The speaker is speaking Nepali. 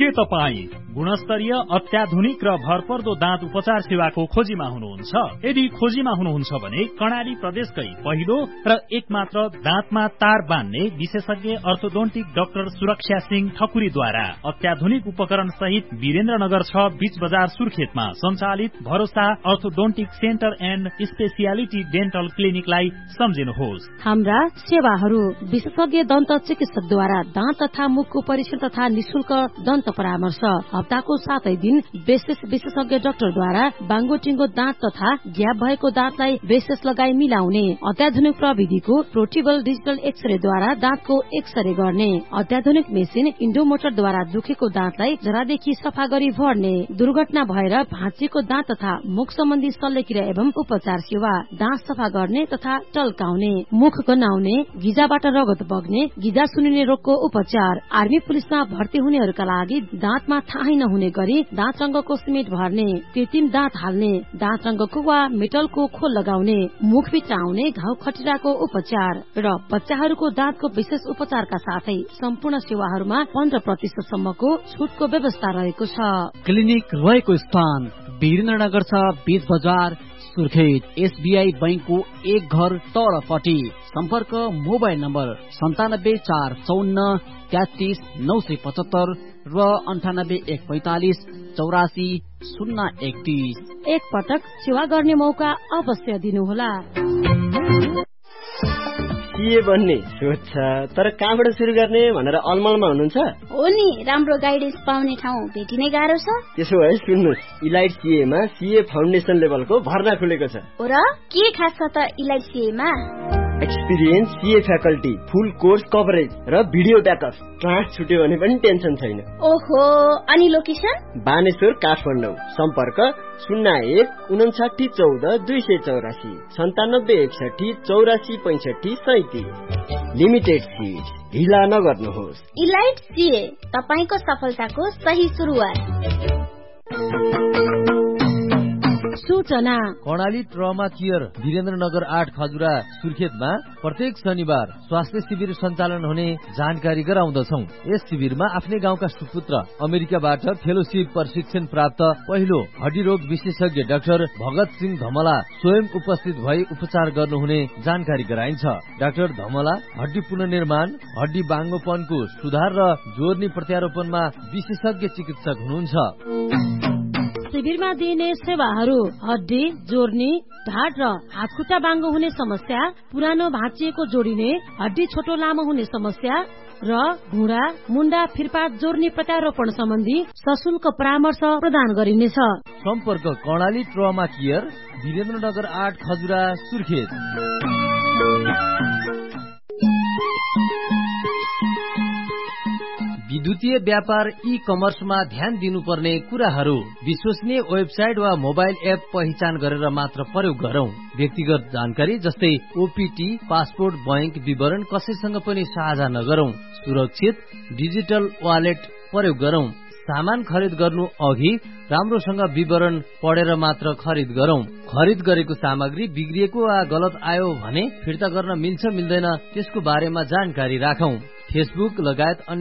के तपाईँ गुणस्तरीय अत्याधुनिक र भरपर्दो दाँत उपचार सेवाको खोजीमा हुनुहुन्छ? यदि खोजीमा हुनुहुन्छ भने कर्णाली प्रदेशकै पहिलो र एकमात्र दाँतमा तार बान्ने विशेषज्ञ अर्थोडोन्टिक डाक्टर सुरक्षा सिंह ठकुरीद्वारा अत्याधुनिक उपकरण सहित वीरेन्द्रनगर 6 बीच बजार सुर्खेतमा सञ्चालित भरोसा orthodontic centre and speciality dental क्लिनिकलाई सम्झिनुहोस्। हाम्रा सेवाहरू विशेषज्ञ दन्त चिकित्सकद्वारा दाँत तथा मुखको परीक्षण तथा निशुल्क दन्त परामर्श, हप्ताको 7 दिन विशेषज्ञ डाक्टरद्वारा बाङ्गोटिङ्गो दाँत तथा ग्याप भएको दाँतलाई ब्रेसेस लगाई मिलाउने, अत्याधुनिक प्रविधिको पोर्टेबल डिजिटल एक्सरेद्वारा दाँतको एक्सरे गर्ने, अत्याधुनिक मेसिन इन्डोमोटरद्वारा दुखेको दाँतलाई जरादेखि सफा गरी भर्ने, दुर्घटना भएर भाँचिएको दाँत तथा मुख सम्बन्धी शल्यक्रिया एवं उपचार सेवा, दाँत सफा गर्ने तथा टल्काउने, मुख गन्हाउने, गिजाबाट रगत बग्ने, गिजा सुनिने रोगको उपचार, आर्मी पुलिसमा भर्ती हुनेहरूका लागि दाँतमा थाहै नहुने गरी दाँत रंगको सिमेन्ट भर्ने, कृत्रिम दाँत हाल्ने, दाँत रंगको वा मेटलको खोल लगाउने, मुखभित्र आउने घाउ खटिराको उपचार र बच्चाहरूको दाँतको विशेष उपचारका साथै सम्पूर्ण सेवाहरूमा 15% सम्मको छुटको व्यवस्था रहेको छ। क्लिनिक रहेको स्थान वीरेन्द्रनगर 6 बीच बजार सुर्खेत, एसबीआई बैंकको एक घर तलपट्टि। सम्पर्क मोबाइल नम्बर 9745 33975 र 9814 84 031। एक पटक सेवा गर्ने मौका अवश्य दिनुहोला। के बन्ने सोच छ, तर कहाँबाट सुरु गर्ने भनेर अलमलमा हुनुहुन्छ? हो नि, राम्रो गाइडेन्स पाउने ठाउँ भेटिनै गाह्रो छ। त्यसो भए सुन्नुहोस्, इलाइट सीएमा सीए फाउन्डेसन लेभलको भर्ना खुलेको छ। र के खास छ त इलाइट सीएमा? एक्सपिरियन्स सीए फ्याकल्टी, फुल कोर्स कभरेज र भिडियो ब्याकअप। क्लास छुट्यो भने पनि टेन्सन छैन। ओहो, अनि लोकेसन? बानेश्वर, काठमाडौँ। सम्पर्क 01 59 14 284 97 61 84 65 37। लिमिटेड सीट, ढिला नगर्नुहोस्। इलाइट सीए, तपाईको सफलताको सही सुरुवात। सूचना कर्णाली ट्रमा केयर वीरेन्द्रनगर 8 खजुरा सुर्खेतमा प्रत्येक शनिबार स्वास्थ्य शिविर सञ्चालन हुने जानकारी गराउँदछौ। यस शिविरमा आफ्नै गाउँका सुपुत्र अमेरिकाबाट फेलोशिप प्रशिक्षण प्राप्त पहिलो हड्डी रोग विशेषज्ञ डाक्टर भगत सिंह धमला स्वयं उपस्थित भई उपचार गर्नुहुने जानकारी गराइन्छ। डाक्टर धमला हड्डी पुनर्निर्माण, हड्डी बाङ्गोपनको सुधार र जोर्नी प्रत्यारोपणमा विशेषज्ञ चिकित्सक हुनुहुन्छ। शिविरमा दिइने सेवाहरू हड्डी जोर्नी, ढाड र हातखुट्टा बाङ्गो हुने समस्या, पुरानो भाँचिएको जोडिने, हड्डी छोटो लामो हुने समस्या र घुँडा, मुन्डा, फिर्पात जोर्नी प्रत्यारोपण सम्बन्धी सशुल्क परामर्श प्रदान गरिनेछ। सम्पर्क कर्णाली ट्रमा केयर वीरेन्द्रनगर 8 खजुरा सुर्खेत। विद्युतीय व्यापार ई कमर्समा ध्यान दिनुपर्ने कुराहरू। विश्वसनीय वेबसाइट वा मोबाइल एप पहिचान गरेर मात्र प्रयोग गरौं। व्यक्तिगत जानकारी जस्तै ओपीटी, पासपोर्ट, बैंक विवरण कसैसँग पनि साझा नगरौं। सुरक्षित डिजिटल वालेट प्रयोग गरौं। सामान खरिद गर्नु अघि राम्रोसँग विवरण पढेर मात्र खरिद गरौं। खरिद गरेको सामग्री बिग्रिएको वा गलत आयो भने फिर्ता गर्न मिल्छ मिल्दैन त्यसको बारेमा जानकारी राखौं। फेसबुक लगायत